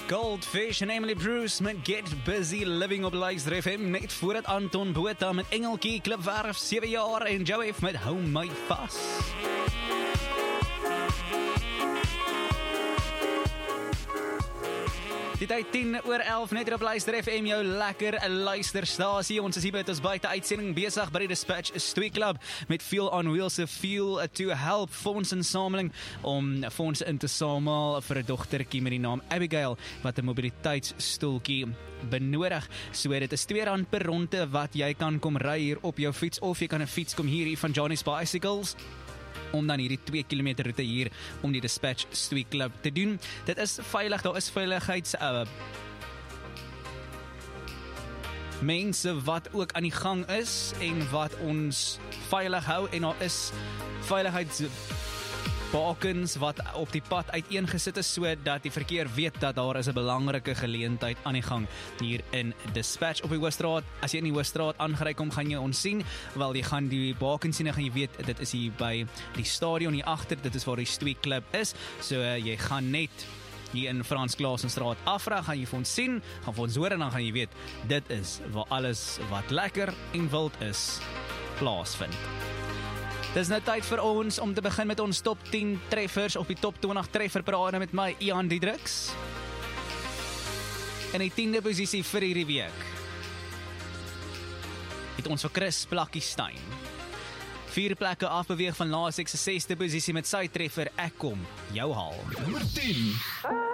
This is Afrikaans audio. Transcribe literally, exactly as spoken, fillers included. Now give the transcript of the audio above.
Goldfish en Emily Bruce met Get Busy Living op Luister F M, net voordat Anton Botha met Engeltjie, Klipwerf, sewe jaar en Joey met Hou My Vas. Dit uit tien oor elf, net op Luister F M, jou lekker luisterstasie. Ons is hier by ons buite uitsending besig by die Dispatch Street Club met Fuel on Wheels, se Fuel to Help fondsinsameling om fondse in te samel vir 'n dogtertjie met die naam Abigail wat 'n mobiliteitsstoeltjie benodig. So dit is twee rand per ronde wat jy kan kom ry hier op jou fiets, of jy kan 'n fiets kom hier van Johnny's Bicycles om dan hierdie twee kilometer route hier om die Dispatch Street Club te doen. Dit is veilig, daar is veiligheids uh, mense wat ook aan die gang is en wat ons veilig hou, en daar is veiligheidsbakens wat op die pad uiteengesit is, so dat die verkeer weet dat daar is 'n belangrike geleentheid aan die gang hier in Dispatch op die Hoëstraat. As jy in die Hoëstraat aangery kom, gaan jy ons sien, wel jy gaan die bakens sien en gaan jy weet, dit is hier by die stadion hier agter, dit is waar die Street Club is, so uh, jy gaan net hier in Frans Klaasenstraat afvra, gaan jy vir ons sien, gaan vir ons hoor en dan gaan jy weet, dit is waar alles wat lekker en wild is plaasvind. Dis nou tyd vir ons om te begin met ons top tien treffers op die top twintig treffer parade met my, Ian Diedriks. In die tiende posisie vir hierdie week het ons vir Chris Plakkiestein. Vier plekke afbeweeg van laas ek se sesde posisie met sy treffer Ek Kom Jou Haal. Nommer tien.